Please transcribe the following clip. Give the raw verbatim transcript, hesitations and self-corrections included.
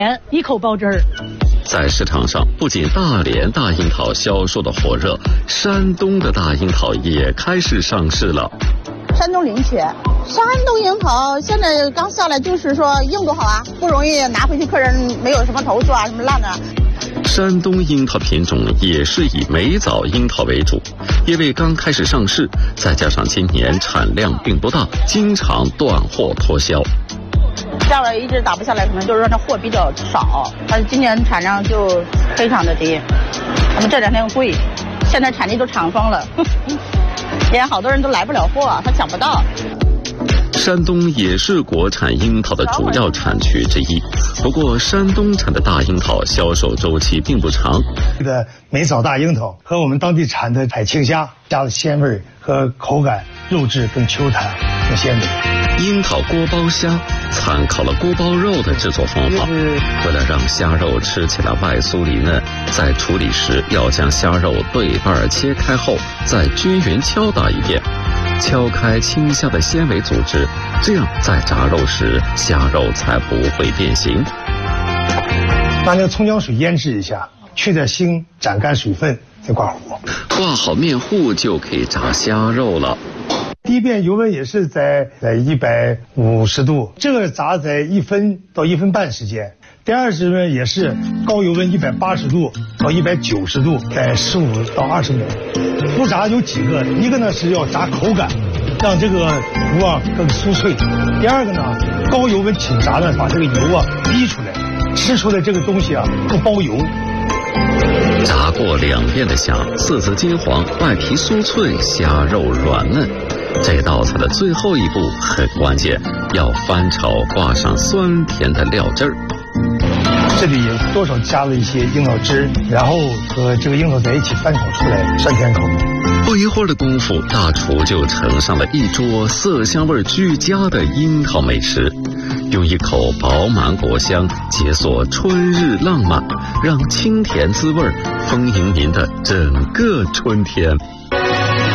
一口爆汁儿。 在市场上，不仅大连大樱桃销售的火热，山东的大樱桃也开始上市了。 山东临泉，山东樱桃现在刚下来，就是说硬度好啊，不容易拿回去，客人没有什么投诉啊，什么烂的。 山东樱桃品种也是以美枣樱桃为主，因为刚开始上市，再加上今年产量并不大，经常断货脱销。 价格一直打不下来，可能就是说它货比较少，但是今年产量就非常的低，他们这两天贵，现在产地都厂封了，连好多人都来不了货，他抢不到。 山东也是国产樱桃的主要产区之一，不过山东产的大樱桃销售周期并不长。 这个美枣大樱桃和我们当地产的海青虾，虾的鲜味和口感、肉质更 Q 弹、更鲜美。 樱桃锅包虾参考了锅包肉的制作方法，为了让虾肉吃起来外酥里嫩，在处理时要将虾肉对半切开后，再均匀敲打一遍。敲开青虾的纤维组织，这样在炸肉时虾肉才不会变形。 拿那个葱姜水腌制一下，去点腥，斩干水分，再挂糊。 挂好面糊就可以炸虾肉了。 第一遍油温也是在在一百五十度，这个炸在一分到一分半时间。第二次呢也是高油温一百八十度到一百九十度，在十五到二十秒。复炸有几个，一个呢是要炸口感，让这个糊啊更酥脆；第二个呢，高油温起炸呢，把这个油啊逼出来，吃出来这个东西啊不包油。 炸过两遍的虾，色泽金黄，外皮酥脆，虾肉软嫩。这道菜的最后一步很关键，要翻炒挂上酸甜的料汁儿。 这里多少加了一些樱桃汁，然后和这个樱桃在一起翻炒出来，酸甜口。 不一会儿的功夫，大厨就盛上了一桌色香味俱佳的樱桃美食，用一口饱满果香解锁春日浪漫，让清甜滋味丰盈您的整个春天。